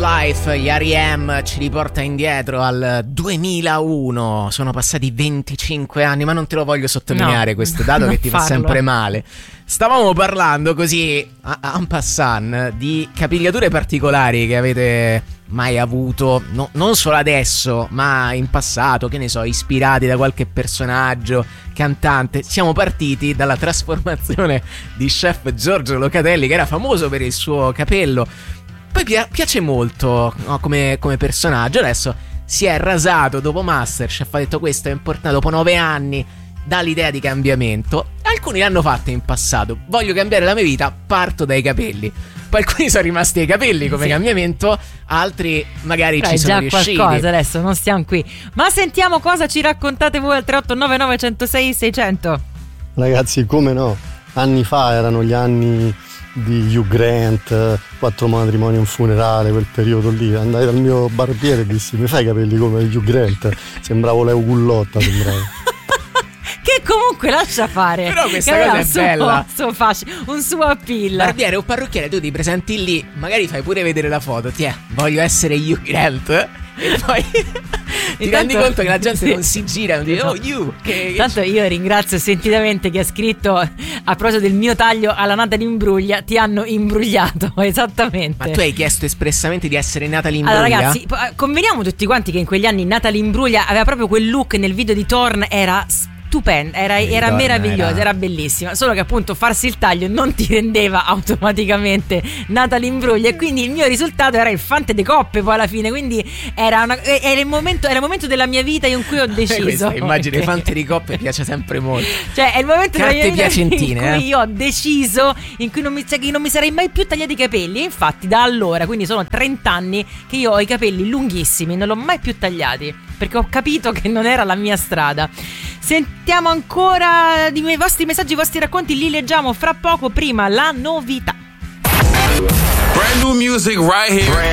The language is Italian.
Life, gli R.E.M. ci riporta indietro al 2001. Sono passati 25 anni, ma non te lo voglio sottolineare, questo dato che ti fa sempre male. Stavamo parlando così en passant di capigliature particolari che avete mai avuto, non solo adesso ma in passato, che ne so, ispirati da qualche personaggio, cantante. Siamo partiti dalla trasformazione di chef Giorgio Locatelli, che era famoso per il suo capello, poi piace molto, no, come personaggio. Adesso si è rasato dopo Masterchef, ha detto questo è importante, dopo 9 anni dà l'idea di cambiamento. Alcuni l'hanno fatto in passato, voglio cambiare la mia vita, parto dai capelli. Poi alcuni sono rimasti ai capelli come cambiamento, altri magari ci sono riusciti. Qualcosa, adesso non stiamo qui. Ma sentiamo cosa ci raccontate voi al 3899 106 600. Ragazzi, come no, anni fa erano gli anni di Hugh Grant, 4 matrimoni e un funerale, quel periodo lì. Andai dal mio barbiere e dissi: mi fai i capelli come Hugh Grant? Sembravo Leo Gullotta, sembravo. Che comunque lascia fare. Però questa cosa è bella. Un suo appeal. Barbiere o parrucchiere, tu ti presenti lì, magari fai pure vedere la foto. Voglio essere Hugh Grant. E poi ti rendi conto che la gente non si gira, non dice: oh you. Tanto io ringrazio sentitamente chi ha scritto a proposito del mio taglio alla Natalie Imbruglia. Ti hanno imbrugliato, esattamente. Ma tu hai chiesto espressamente di essere Natalie Imbruglia? Allora ragazzi, conveniamo tutti quanti che in quegli anni Natalie Imbruglia aveva proprio quel look nel video di Thorn, era stupenda, era meravigliosa, era bellissima. Solo che appunto farsi il taglio non ti rendeva automaticamente Natalie Imbruglia, e quindi il mio risultato era il fante de coppe poi alla fine. Quindi era il momento della mia vita in cui ho deciso. Immagino fante di coppe piace sempre molto. Cioè è il momento della mia vita piacentine, in cui io ho deciso, in cui non mi sarei mai più tagliati i capelli. E infatti da allora, quindi sono 30 anni che io ho i capelli lunghissimi, non l'ho mai più tagliati, perché ho capito che non era la mia strada. Sentiamo ancora i vostri messaggi, i vostri racconti, li leggiamo fra poco. Prima la novità. Brand new music right here.